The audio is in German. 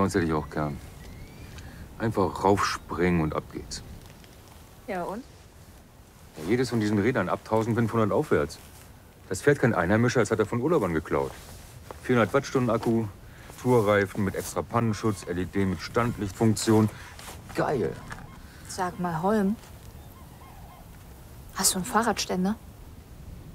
sowas hätte ich auch gern. Einfach raufspringen und ab geht's. Ja, und? Ja, jedes von diesen Rädern ab 1500 aufwärts. Das fährt kein Einheimischer, als hat er von Urlaubern geklaut. 400 Wattstunden Akku, Tourreifen mit extra Pannenschutz, LED mit Standlichtfunktion. Geil. Sag mal, Holm, hast du einen Fahrradständer?